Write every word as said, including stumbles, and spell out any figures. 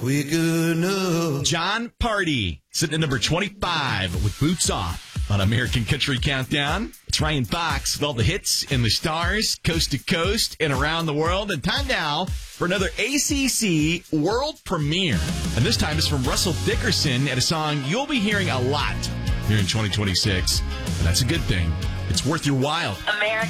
We good enough. John Party, sitting at number twenty-five with Boots Off on American Country Countdown. It's Ryan Fox with all the hits and the stars, coast to coast and around the world. And time now for another A C C world premiere. And this time it's from Russell Dickerson and a song you'll be hearing a lot here in twenty twenty-six. And that's a good thing. It's worth your while. American